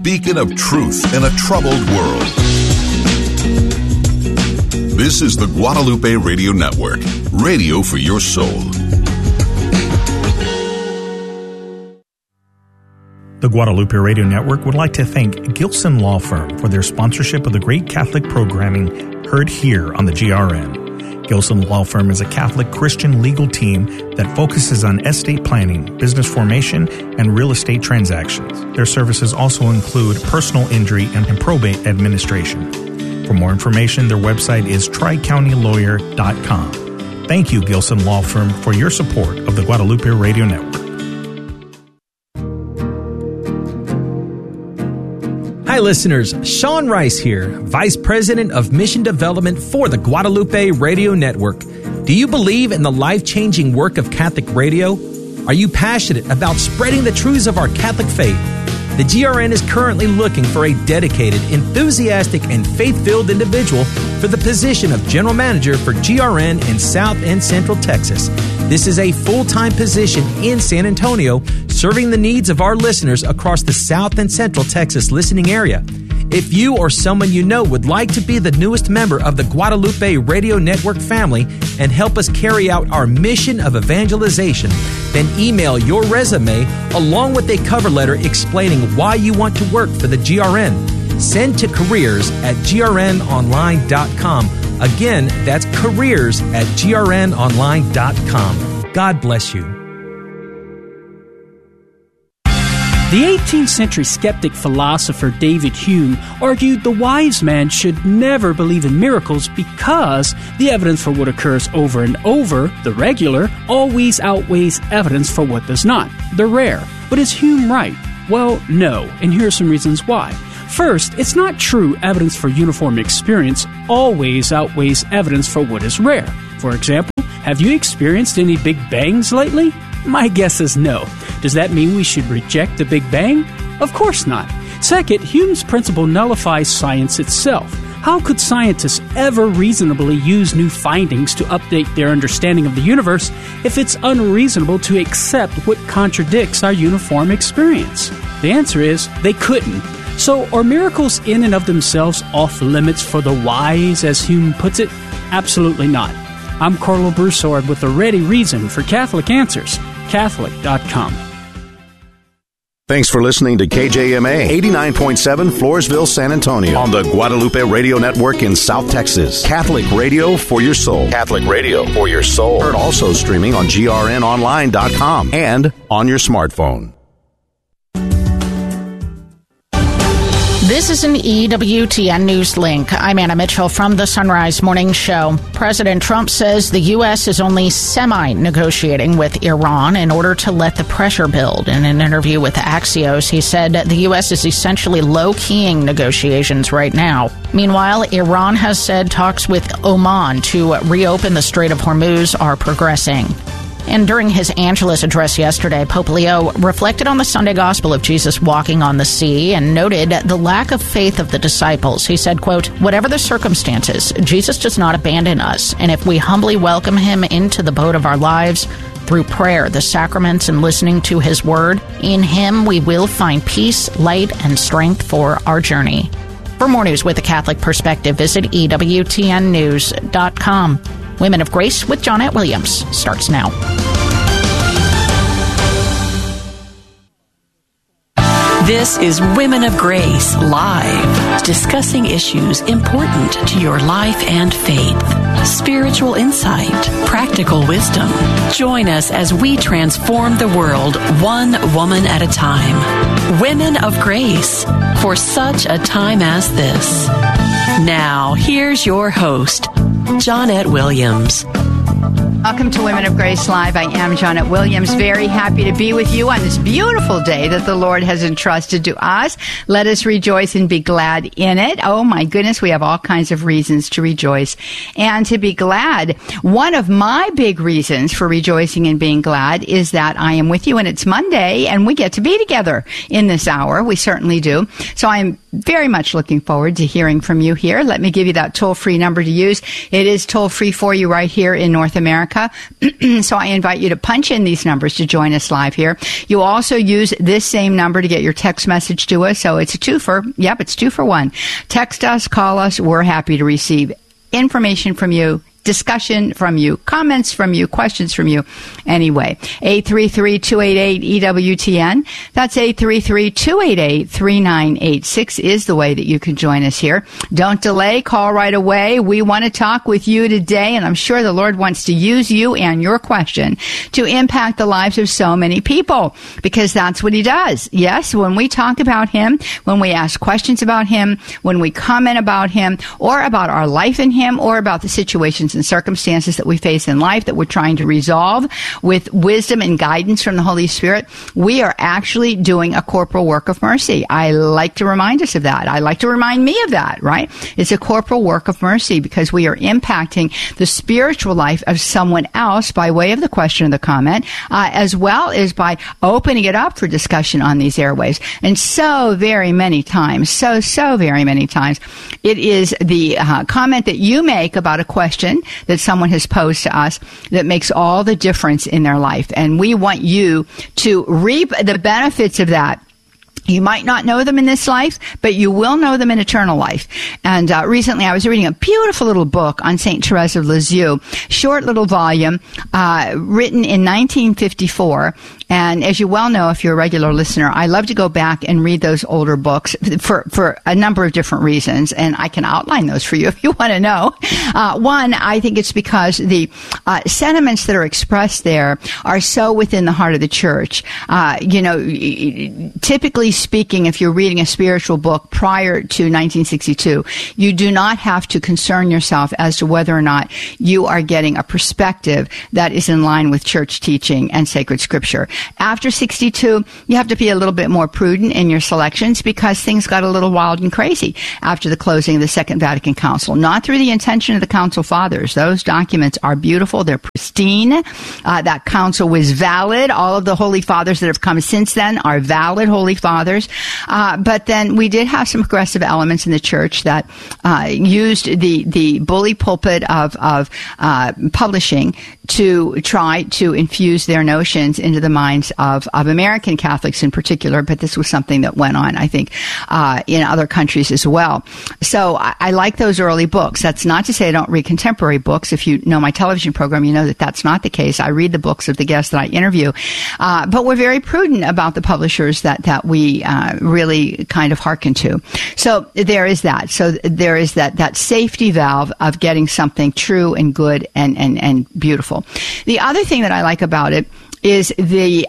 beacon of truth in a troubled world. This is the Guadalupe Radio Network, radio for your soul. The Guadalupe Radio Network would like to thank Gilson Law Firm for their sponsorship of the great Catholic programming heard here on the GRN. Gilson Law Firm is a Catholic Christian legal team that focuses on estate planning, business formation, and real estate transactions. Their services also include personal injury and probate administration. For more information, their website is tricountylawyer.com. Thank you, Gilson Law Firm, for your support of the Guadalupe Radio Network. Hi, listeners. Sean Rice here, Vice President of Mission Development for the Guadalupe Radio Network. Do you believe in the life-changing work of Catholic radio? Are you passionate about spreading the truths of our Catholic faith? The GRN is currently looking for a dedicated, enthusiastic, and faith-filled individual for the position of General Manager for GRN in South and Central Texas. This is a full-time position in San Antonio, serving the needs of our listeners across the South and Central Texas listening area. If you or someone you know would like to be the newest member of the Guadalupe Radio Network family and help us carry out our mission of evangelization, then email your resume along with a cover letter explaining why you want to work for the GRN. Send to careers@grnonline.com. Again, that's careers@grnonline.com. God bless you. The 18th century skeptic philosopher David Hume argued the wise man should never believe in miracles because the evidence for what occurs over and over, the regular, always outweighs evidence for what does not, the rare. But is Hume right? Well, no, and here are some reasons why. First, it's not true evidence for uniform experience always outweighs evidence for what is rare. For example, have you experienced any Big Bangs lately? My guess is no. Does that mean we should reject the Big Bang? Of course not. Second, Hume's principle nullifies science itself. How could scientists ever reasonably use new findings to update their understanding of the universe if it's unreasonable to accept what contradicts our uniform experience? The answer is they couldn't. So are miracles in and of themselves off limits for the wise, as Hume puts it? Absolutely not. I'm Carlo Broussard with a ready reason for Catholic Answers, Catholic.com. Thanks for listening to KJMA 89.7 Floresville, San Antonio on the Guadalupe Radio Network in South Texas. Catholic radio for your soul. Catholic radio for your soul. Heard also streaming on grnonline.com and on your smartphone. This is an EWTN News Link. I'm Anna Mitchell from the Sunrise Morning Show. President Trump says the U.S. is only semi-negotiating with Iran in order to let the pressure build. In an interview with Axios, he said the U.S. is essentially low-keying negotiations right now. Meanwhile, Iran has said talks with Oman to reopen the Strait of Hormuz are progressing. And during his Angelus address yesterday, Pope Leo reflected on the Sunday gospel of Jesus walking on the sea and noted the lack of faith of the disciples. He said, quote, "Whatever the circumstances, Jesus does not abandon us. And if we humbly welcome him into the boat of our lives through prayer, the sacraments, and listening to his word, in him we will find peace, light, and strength for our journey." For more news with a Catholic perspective, visit EWTNnews.com. Women of Grace with Johnnette Williams starts now. This is Women of Grace Live, discussing issues important to your life and faith. Spiritual insight, practical wisdom. Join us as we transform the world one woman at a time. Women of Grace, for such a time as this. Now, here's your host, Johnnette Williams. Welcome to Women of Grace Live. I am Johnnette Williams. Very happy to be with you on this beautiful day that the Lord has entrusted to us. Let us rejoice and be glad in it. Oh my goodness, we have all kinds of reasons to rejoice and to be glad. One of my big reasons for rejoicing and being glad is that I am with you and it's Monday and we get to be together in this hour. We certainly do. So I'm very much looking forward to hearing from you here. Let me give you that toll-free number to use. It is toll-free for you right here in North America. America. So I invite you to punch in these numbers to join us live here. You also use this same number to get your text message to us. So it's a twofer. Yep, it's 2 for 1. Text us, call us. We're happy to receive information from you, discussion from you, comments from you, questions from you. Anyway, 833-288-EWTN. That's 833-288-3986 is the way that you can join us here. Don't delay. Call right away. We want to talk with you today, and I'm sure the Lord wants to use you and your question to impact the lives of so many people, because that's what he does. Yes, when we talk about him, when we ask questions about him, when we comment about him, or about our life in him, or about the situations and circumstances that we face in life that we're trying to resolve with wisdom and guidance from the Holy Spirit, we are actually doing a corporal work of mercy. I like to remind us of that. I like to remind me of that, right? It's a corporal work of mercy because we are impacting the spiritual life of someone else by way of the question or the comment, as well as by opening it up for discussion on these airwaves. And so very many times, so very many times, it is the comment that you make about a question that someone has posed to us that makes all the difference in their life. And we want you to reap the benefits of that. You might not know them in this life, but you will know them in eternal life. And recently I was reading a beautiful little book on St. Therese of Lisieux, short little volume, written in 1954. And as you well know, if you're a regular listener, I love to go back and read those older books for a number of different reasons. And I can outline those for you if you want to know. One, I think it's because the sentiments that are expressed there are so within the heart of the church. Typically speaking, if you're reading a spiritual book prior to 1962, you do not have to concern yourself as to whether or not you are getting a perspective that is in line with church teaching and sacred scripture. After 62, you have to be a little bit more prudent in your selections because things got a little wild and crazy after the closing of the Second Vatican Council. Not through the intention of the Council Fathers. Those documents are beautiful. They're pristine. That council was valid. All of the Holy Fathers that have come since then are valid Holy Fathers. But then we did have some aggressive elements in the church that used the bully pulpit of publishing to try to infuse their notions into the minds of American Catholics in particular, but this was something that went on, I think, in other countries as well. So I like those early books. That's not to say I don't read contemporary books. If you know my television program, you know that that's not the case. I read the books of the guests that I interview. But we're very prudent about the publishers that we really kind of hearken to. So there is that. So there is that safety valve of getting something true and good and beautiful. The other thing that I like about it is the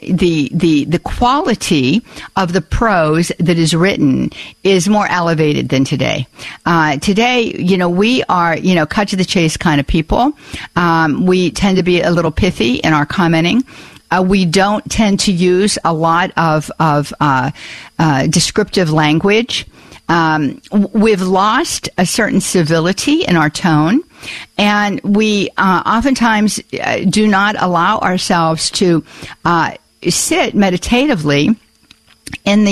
quality of the prose that is written is more elevated than today. Today, we are, cut to the chase kind of people. We tend to be a little pithy in our commenting. We don't tend to use a lot of descriptive language. We've lost a certain civility in our tone, and we oftentimes do not allow ourselves to sit meditatively in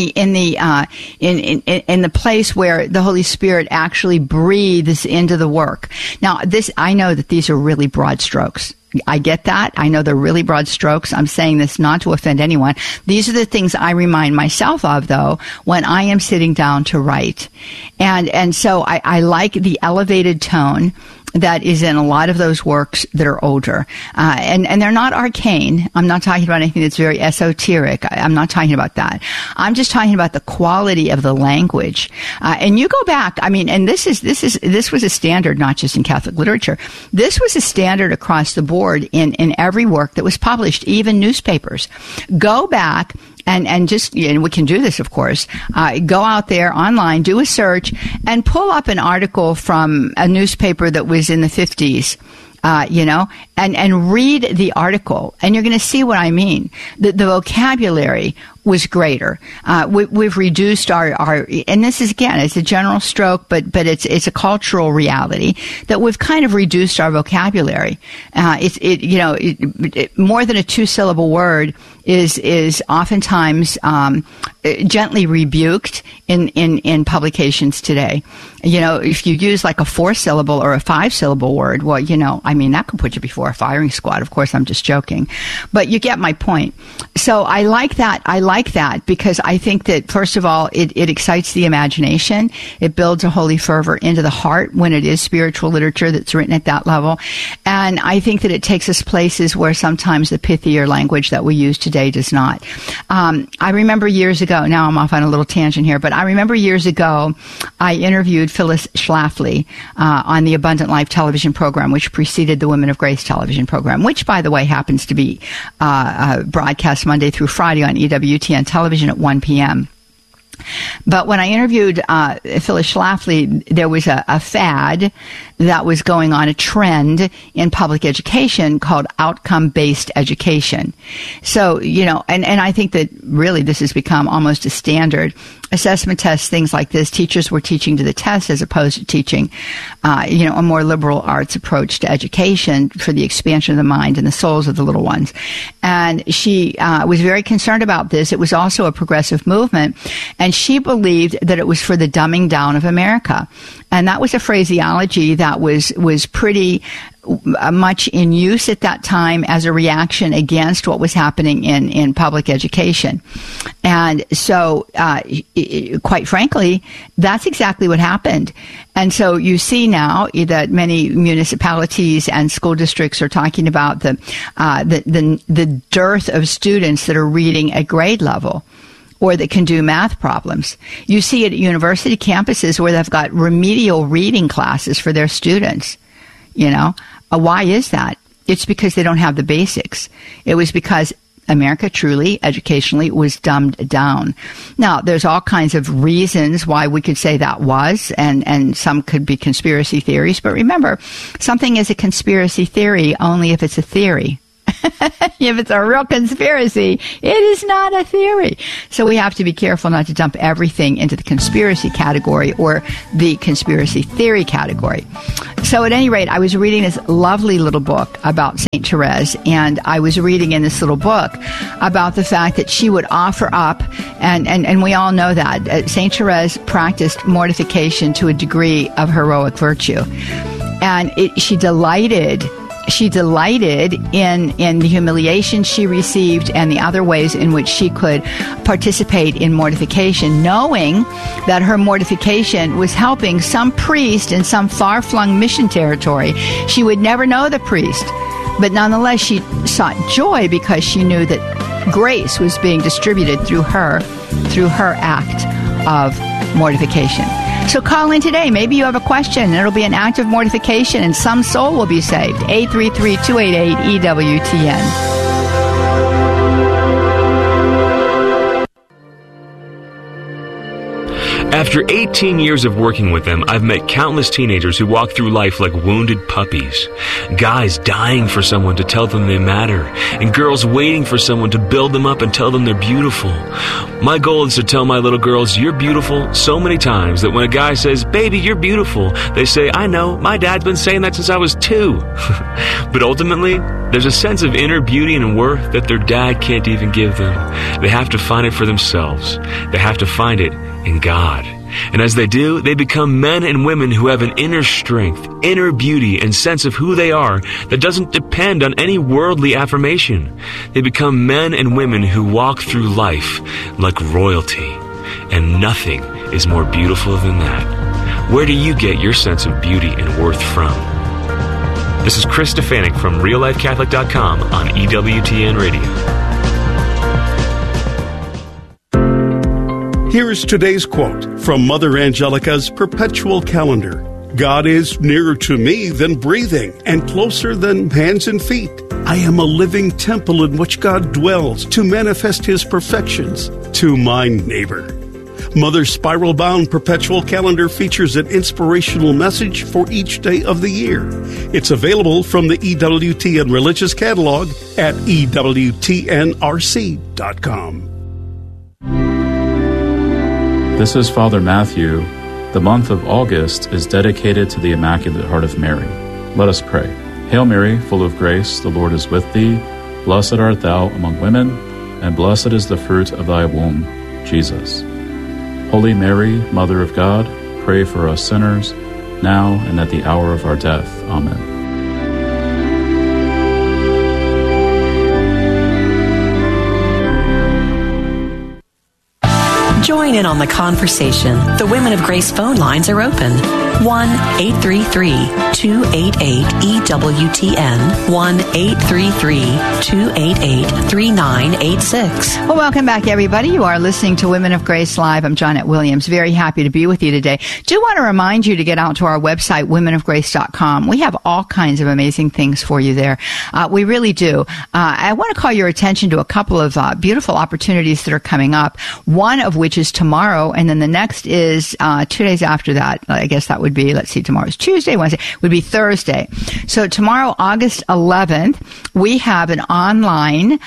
the place where the Holy Spirit actually breathes into the work. Now, I know that these are really broad strokes. I get that. I know they're really broad strokes. I'm saying this not to offend anyone. These are the things I remind myself of, though, when I am sitting down to write. And so I like the elevated tone that is in a lot of those works that are older. And they're not arcane. I'm not talking about anything that's very esoteric. I'm not talking about that. I'm just talking about the quality of the language. And you go back, and this was a standard, not just in Catholic literature. This was a standard across the board in every work that was published, even newspapers. Go back and just, and we can do this, of course, go out there online, do a search, and pull up an article from a newspaper that was in the 50s, and read the article, and you're going to see what I mean. The vocabulary was greater. We've reduced our, and this is, again, it's a general stroke, but it's a cultural reality that we've kind of reduced our vocabulary. More than a 2-syllable word is oftentimes gently rebuked in publications today. If you use like a 4-syllable or a 5-syllable word, well, that could put you before a firing squad. Of course, I'm just joking, but you get my point. So I like that. I like that because I think that, first of all, it excites the imagination. It builds a holy fervor into the heart when it is spiritual literature that's written at that level. And I think that it takes us places where sometimes the pithier language that we use today does not. I remember years ago, now I'm off on a little tangent here, but I remember years ago, I interviewed Phyllis Schlafly on the Abundant Life television program, which preceded the Women of Grace television program, which, by the way, happens to be broadcast Monday through Friday on EWTN television at 1 p.m. But when I interviewed Phyllis Schlafly, there was a fad that was going on, a trend in public education called outcome-based education. So, and I think that really this has become almost a standard. Assessment tests, things like this, teachers were teaching to the test as opposed to teaching, a more liberal arts approach to education for the expansion of the mind and the souls of the little ones. And she was very concerned about this. It was also a progressive movement, and she believed that it was for the dumbing down of America. And that was a phraseology that was pretty much in use at that time as a reaction against what was happening in public education. And so, quite frankly, that's exactly what happened. And so you see now that many municipalities and school districts are talking about the dearth of students that are reading at grade level, or that can do math problems. You see it at university campuses where they've got remedial reading classes for their students. Why is that? It's because they don't have the basics. It was because America truly, educationally, was dumbed down. Now, there's all kinds of reasons why we could say that was, and some could be conspiracy theories. But remember, something is a conspiracy theory only if it's a theory. If it's a real conspiracy, it is not a theory. So we have to be careful not to dump everything into the conspiracy category or the conspiracy theory category. So at any rate, I was reading this lovely little book about St. Therese, and I was reading in this little book about the fact that she would offer up, and we all know that, St. Therese practiced mortification to a degree of heroic virtue. And she delighted in the humiliation she received and the other ways in which she could participate in mortification, knowing that her mortification was helping some priest in some far-flung mission territory. She would never know the priest, but nonetheless she sought joy because she knew that grace was being distributed through her act of mortification. So call in today. Maybe you have a question, and it'll be an act of mortification, and some soul will be saved. 833-288-EWTN. After 18 years of working with them, I've met countless teenagers who walk through life like wounded puppies. Guys dying for someone to tell them they matter, and girls waiting for someone to build them up and tell them they're beautiful. My goal is to tell my little girls, "You're beautiful," so many times that when a guy says, "Baby, you're beautiful," they say, "I know, my dad's been saying that since I was 2. But ultimately, there's a sense of inner beauty and worth that their dad can't even give them. They have to find it for themselves. They have to find it in God. And as they do, they become men and women who have an inner strength, inner beauty, and sense of who they are that doesn't depend on any worldly affirmation. They become men and women who walk through life like royalty. And nothing is more beautiful than that. Where do you get your sense of beauty and worth from? This is Chris Stefanik from RealLifeCatholic.com on EWTN Radio. Here is today's quote from Mother Angelica's Perpetual Calendar. God is nearer to me than breathing and closer than hands and feet. I am a living temple in which God dwells to manifest His perfections to my neighbor. Mother's spiral-bound Perpetual Calendar features an inspirational message for each day of the year. It's available from the EWTN Religious Catalog at EWTNRC.com. This is Father Matthew. The month of August is dedicated to the Immaculate Heart of Mary. Let us pray. Hail Mary, full of grace, the Lord is with thee. Blessed art thou among women, and blessed is the fruit of thy womb, Jesus. Holy Mary, Mother of God, pray for us sinners, now and at the hour of our death. Amen. Join in on the conversation. The Women of Grace phone lines are open. 1-833-288-EWTN. 1-833-288-3986. Well, welcome back, everybody. You are listening to Women of Grace Live. I'm Janet Williams. Very happy to be with you today. Do want to remind you to get out to our website, womenofgrace.com. We have all kinds of amazing things for you there. We really do. I want to call your attention to a couple of beautiful opportunities that are coming up. One of which is tomorrow, and then the next is 2 days after that. I guess that would be, let's see, tomorrow's Tuesday, Wednesday, would be Thursday. So tomorrow, August 11th, we have an online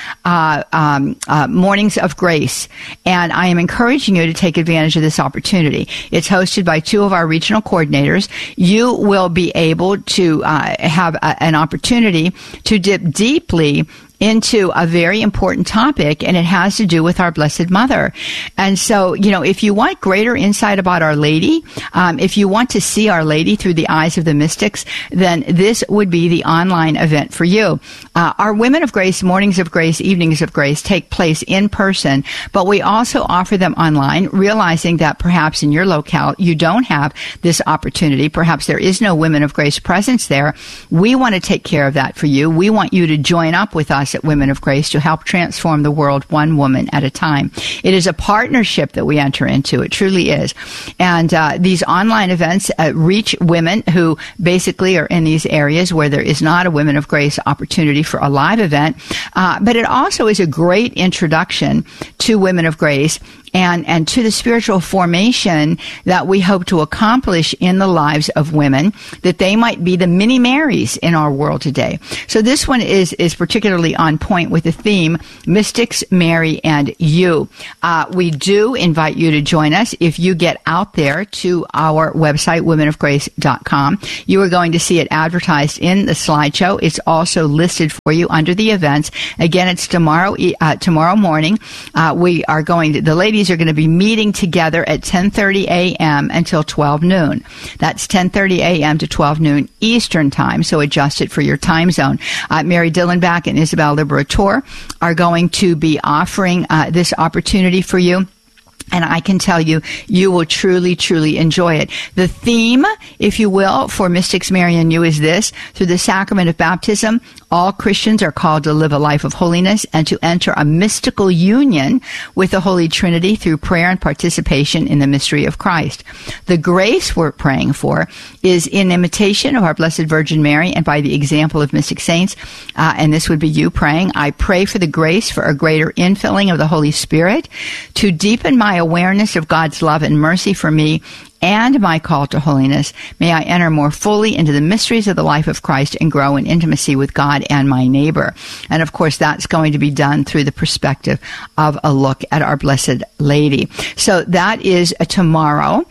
Mornings of Grace, and I am encouraging you to take advantage of this opportunity. It's hosted by two of our regional coordinators. You will be able to have an opportunity to dip deeply into a very important topic, and it has to do with our Blessed Mother. And so, if you want greater insight about Our Lady, if you want to see Our Lady through the eyes of the mystics, then this would be the online event for you. Our Women of Grace, Mornings of Grace, Evenings of Grace take place in person, but we also offer them online, realizing that perhaps in your locale you don't have this opportunity. Perhaps there is no Women of Grace presence there. We want to take care of that for you. We want you to join up with us at Women of Grace to help transform the world one woman at a time. It is a partnership that we enter into. It truly is. And these online events reach women who basically are in these areas where there is not a Women of Grace opportunity for a live event. But it also is a great introduction to Women of Grace and to the spiritual formation that we hope to accomplish in the lives of women, that they might be the mini Marys in our world today. So this one is particularly on point with the theme, Mystics, Mary, and You. We do invite you to join us. If you get out there to our website, womenofgrace.com, you are going to see it advertised in the slideshow. It's also listed for you under the events. Again, it's tomorrow morning. We are going to, the ladies are going to be meeting together at 10:30 a.m. until 12 noon. That's 10:30 a.m. to 12 noon Eastern time, so adjust it for your time zone. Mary Dillenbach and Isabel Liberator are going to be offering this opportunity for you. And I can tell you, you will truly, truly enjoy it. The theme, if you will, for Mystics, Mary, and You is this: through the sacrament of baptism, all Christians are called to live a life of holiness and to enter a mystical union with the Holy Trinity through prayer and participation in the mystery of Christ. The grace we're praying for is in imitation of our Blessed Virgin Mary and by the example of mystic saints. And this would be you praying. I pray for the grace for a greater infilling of the Holy Spirit to deepen my awareness of God's love and mercy for me and my call to holiness. May I enter more fully into the mysteries of the life of Christ and grow in intimacy with God and my neighbor. And of course, that's going to be done through the perspective of a look at our Blessed Lady. So that is tomorrow,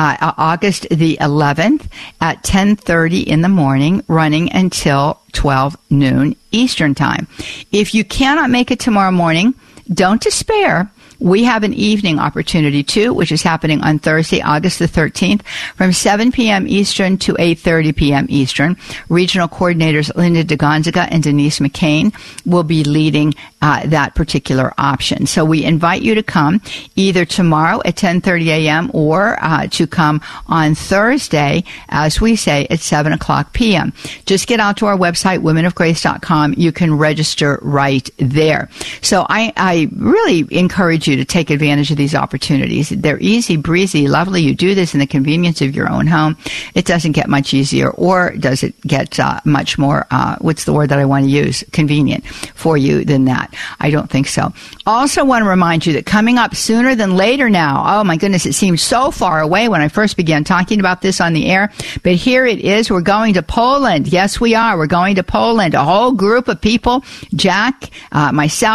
August the 11th at 10:30 in the morning, running until 12 noon Eastern time. If you cannot make it tomorrow morning, don't despair. We have an evening opportunity too, which is happening on Thursday, August the 13th from 7 p.m. Eastern to 8:30 p.m. Eastern. Regional coordinators Linda DeGonzaga and Denise McCain will be leading that particular option. So we invite you to come either tomorrow at 10:30 a.m. or to come on Thursday, as we say, at 7 o'clock p.m. Just get out to our website, womenofgrace.com. You can register right there. So I really encourage you to take advantage of these opportunities. They're easy, breezy, lovely. You do this in the convenience of your own home. It doesn't get much easier, or does it get much more, what's the word that I want to use, convenient for you than that? I don't think so. Also want to remind you that coming up sooner than later now, oh my goodness, it seemed so far away when I first began talking about this on the air, but here it is. We're going to Poland. Yes, we are. We're going to Poland. A whole group of people, Jack, myself,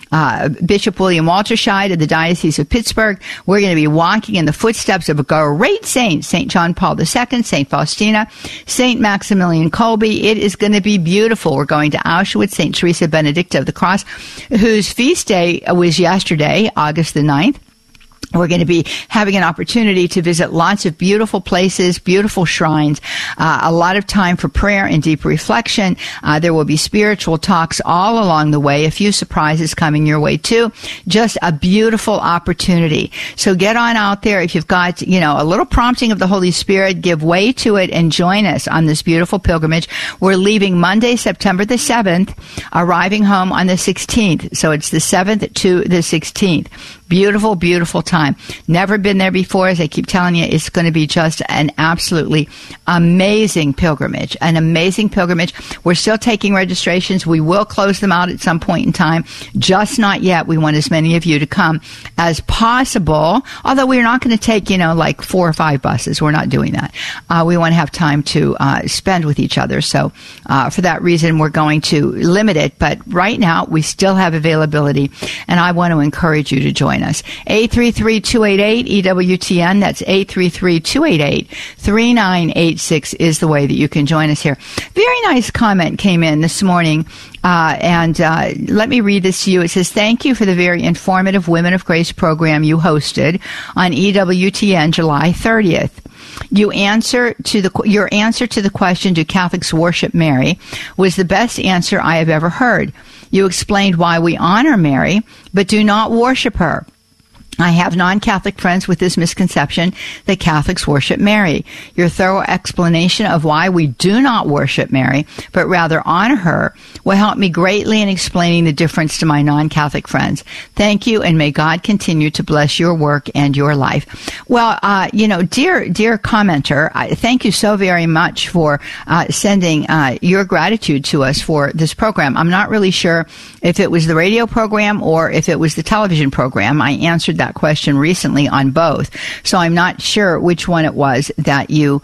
Bishop William Walterscheid of the Diocese of Pittsburgh. We're going to be walking in the footsteps of a great saint, St. John Paul II, St. Faustina, St. Maximilian Kolbe. It is going to be beautiful. We're going to Auschwitz, St. Teresa Benedicta of the Cross, whose feast day was yesterday, August the 9th. We're going to be having an opportunity to visit lots of beautiful places, beautiful shrines, a lot of time for prayer and deep reflection. There will be spiritual talks all along the way, a few surprises coming your way too. Just a beautiful opportunity. So get on out there. If you've got, a little prompting of the Holy Spirit, give way to it and join us on this beautiful pilgrimage. We're leaving Monday, September the 7th, arriving home on the 16th. So it's the 7th to the 16th. Beautiful, beautiful time. Never been there before. As I keep telling you, it's going to be just an absolutely amazing pilgrimage. An amazing pilgrimage. We're still taking registrations. We will close them out at some point in time. Just not yet. We want as many of you to come as possible. Although we're not going to take, like 4 or 5 buses. We're not doing that. We want to have time to spend with each other. So for that reason, we're going to limit it. But right now, we still have availability. And I want to encourage you to join us. 833-288-EWTN. That's 833-288-3986 is the way that you can join us here. Very nice comment came in this morning. And let me read this to you. It says, thank you for the very informative Women of Grace program you hosted on EWTN July 30th. Your answer to the question, do Catholics worship Mary, was the best answer I have ever heard. You explained why we honor Mary, but do not worship her. I have non-Catholic friends with this misconception that Catholics worship Mary. Your thorough explanation of why we do not worship Mary, but rather honor her, will help me greatly in explaining the difference to my non-Catholic friends. Thank you, and may God continue to bless your work and your life. Well, dear commenter, thank you so very much for sending your gratitude to us for this program. I'm not really sure if it was the radio program or if it was the television program. I answered that question recently on both, so I'm not sure which one it was that you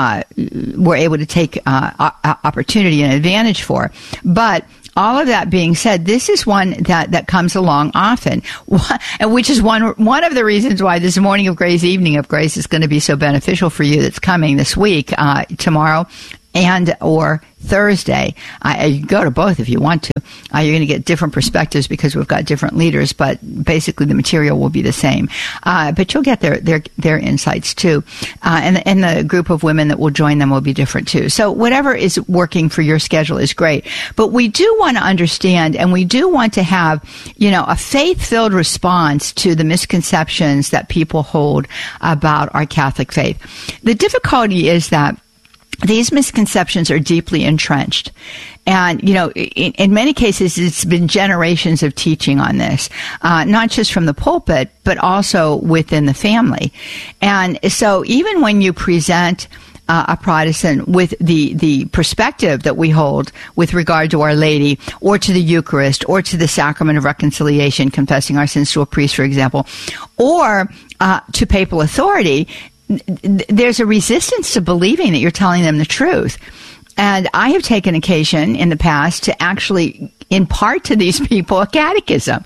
were able to take opportunity and advantage for. But all of that being said, this is one that comes along often, which is one of the reasons why this Morning of Grace, Evening of Grace is going to be so beneficial for you. That's coming this week, tomorrow and or Thursday. You can go to both if you want to. You're going to get different perspectives because we've got different leaders, but basically the material will be the same. But you'll get their insights too. And the group of women that will join them will be different too. So whatever is working for your schedule is great. But we do want to understand, and we do want to have, a faith-filled response to the misconceptions that people hold about our Catholic faith. The difficulty is that these misconceptions are deeply entrenched. And, in many cases, it's been generations of teaching on this, not just from the pulpit, but also within the family. And so even when you present a Protestant with the perspective that we hold with regard to Our Lady, or to the Eucharist, or to the Sacrament of Reconciliation, confessing our sins to a priest, for example, or to papal authority, there's a resistance to believing that you're telling them the truth. And I have taken occasion in the past to actually impart to these people a catechism.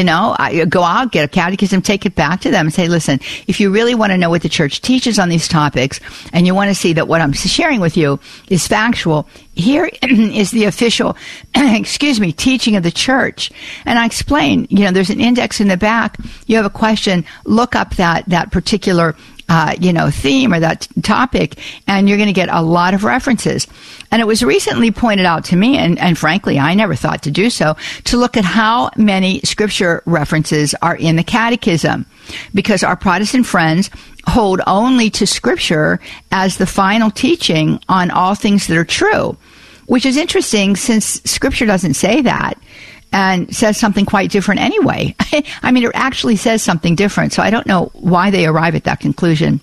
I go out, get a catechism, take it back to them and say, listen, if you really want to know what the church teaches on these topics and you want to see that what I'm sharing with you is factual, here is the official, teaching of the church. And I explain, there's an index in the back. You have a question, look up that particular theme or that topic, and you're going to get a lot of references. And it was recently pointed out to me, and frankly, I never thought to do so, to look at how many scripture references are in the catechism, because our Protestant friends hold only to scripture as the final teaching on all things that are true, which is interesting since scripture doesn't say that. And says something quite different anyway. I mean, it actually says something different. So I don't know why they arrive at that conclusion.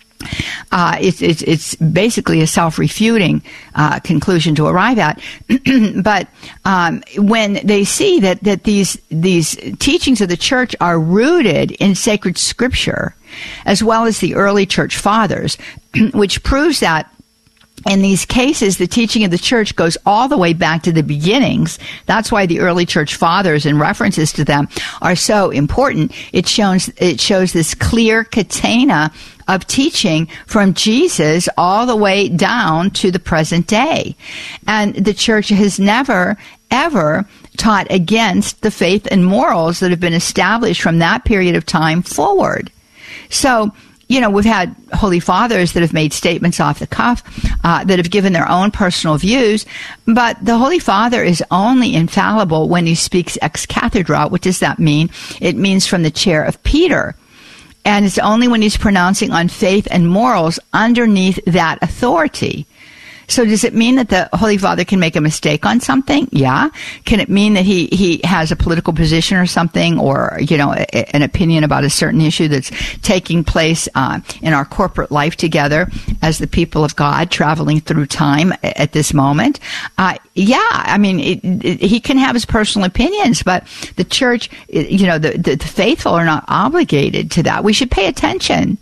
It's basically a self-refuting conclusion to arrive at. But when they see that these teachings of the church are rooted in sacred scripture, as well as the early church fathers, which proves that in these cases, the teaching of the church goes all the way back to the beginnings. That's why the early church fathers and references to them are so important. It shows this clear catena of teaching from Jesus all the way down to the present day. And the church has never, ever taught against the faith and morals that have been established from that period of time forward. So, we've had Holy Fathers that have made statements off the cuff, that have given their own personal views, but the Holy Father is only infallible when he speaks ex cathedra. What does that mean? It means from the chair of Peter. And it's only when he's pronouncing on faith and morals underneath that authority. So does it mean that the Holy Father can make a mistake on something? Yeah. Can it mean that he has a political position or something, or, an opinion about a certain issue that's taking place in our corporate life together as the people of God traveling through time at this moment? He can have his personal opinions, but the church, the faithful are not obligated to that. We should pay attention.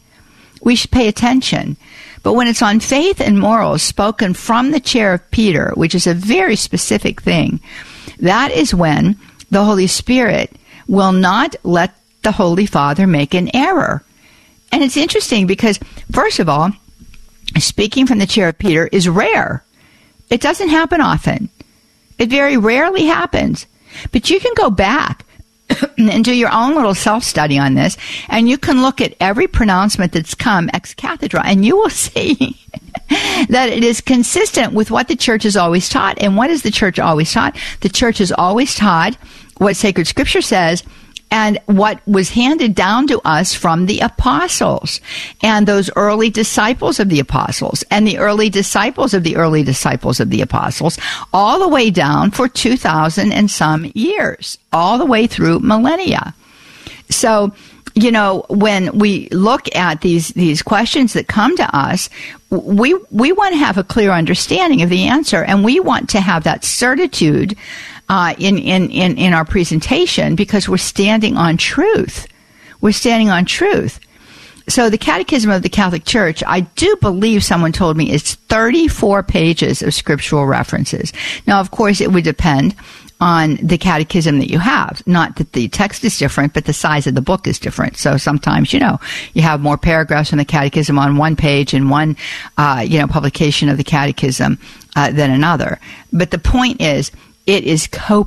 But when it's on faith and morals spoken from the chair of Peter, which is a very specific thing, that is when the Holy Spirit will not let the Holy Father make an error. And it's interesting because, first of all, speaking from the chair of Peter is rare. It doesn't happen often. It very rarely happens. But you can go back and do your own little self-study on this, and you can look at every pronouncement that's come ex cathedra, and you will see that it is consistent with what the church has always taught. And what has the church always taught? The church has always taught what sacred scripture says and what was handed down to us from the apostles and those early disciples of the apostles and the early disciples of the early disciples of the apostles, all the way down for 2,000 and some years, all the way through millennia. So, when we look at these questions that come to us, we want to have a clear understanding of the answer, and we want to have that certitude in our presentation, because we're standing on truth. We're standing on truth. So the Catechism of the Catholic Church, I do believe someone told me it's 34 pages of scriptural references. Now, of course, it would depend on the catechism that you have. Not that the text is different, but the size of the book is different. So sometimes, you have more paragraphs in the catechism on one page in one, publication of the catechism than another. But the point is, it is